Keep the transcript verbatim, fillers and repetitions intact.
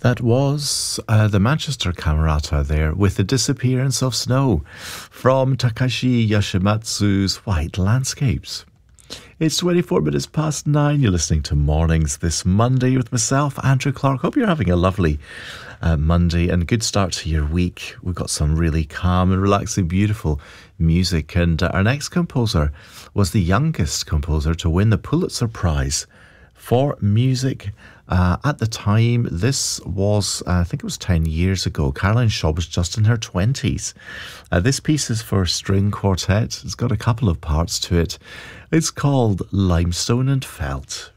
That was uh, the Manchester Camerata there with The Disappearance of Snow from Takashi Yoshimatsu's White Landscapes. It's twenty-four minutes past nine. You're listening to Mornings this Monday with myself, Andrew Clark. Hope you're having a lovely uh, Monday and good start to your week. We've got some really calm and relaxing, beautiful music. And uh, our next composer was the youngest composer to win the Pulitzer Prize for music. Uh, at the time, this was, uh, I think it was ten years ago. Caroline Shaw was just in her twenties. Uh, this piece is for string quartet. It's got a couple of parts to it. It's called Limestone and Felt.